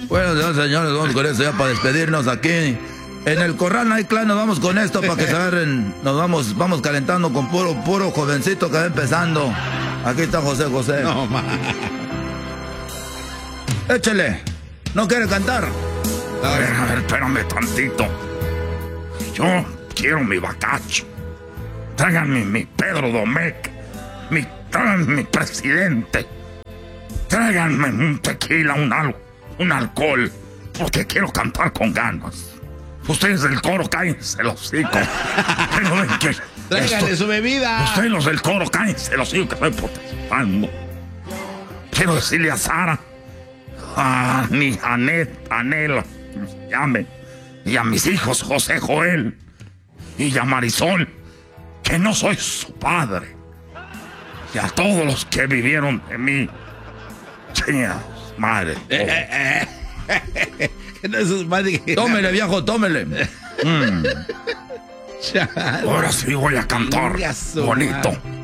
Bueno, señores, vamos con esto ya para despedirnos aquí. En el corral no hay clan, nos vamos con esto para que se agarren. Vamos calentando con puro jovencito que va empezando. Aquí está José. No, ma. Échele. ¿No quiere cantar? A ver, espérame tantito. Yo quiero mi bacacho. Tráiganme mi Pedro Domecq. Tráiganme mi presidente. Tráiganme un tequila, un alcohol. Porque quiero cantar con ganas. Ustedes del coro, cállense los hocico. Tráiganle su bebida. Ustedes los del coro, cállense los hocico, que estoy protestando. Quiero decirle a Sara, a mi Anela, como se llame, y a mis hijos José Joel y a Marisol, que no soy su padre. Y a todos los que vivieron de mí. Chingados, madre. No es su madre. Tómele, viejo, tómele. Ahora sí voy a cantar bonito.